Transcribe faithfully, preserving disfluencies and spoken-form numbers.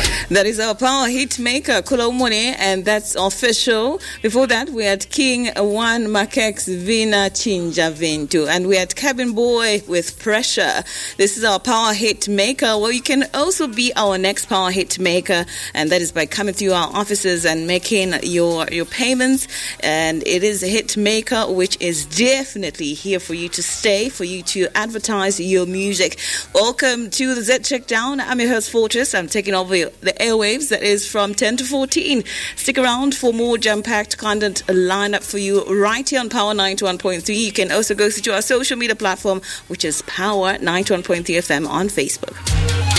That is our power hit maker, Kolomone, and that's official. Before that, we had King One Makex Vina Chinja Vintu, and we had Cabin Boy with Pressure. This is our power hit maker. Well, you can also be our next power hit maker, and that is by coming through our offices and making your, your payments. And it is a hit maker, which is definitely here for you to stay, for you to advertise your music. Welcome to the Z Checkdown. I'm your host, Fortress. I'm taking over the airwaves. That is from ten to fourteen. Stick around for more jam-packed content lineup for you right here on Power ninety-one point three. You can also go to our social media platform, which is Power ninety-one point three F M on Facebook.